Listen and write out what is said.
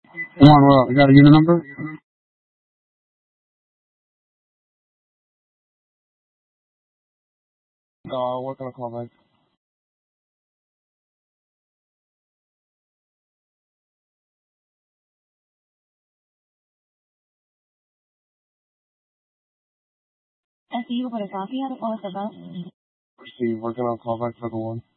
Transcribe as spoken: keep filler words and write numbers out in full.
Come on, well, you got a unit number? Uh, what can I call back? S U, what is copy out of all of the vote? Steve, we're gonna call back for the one.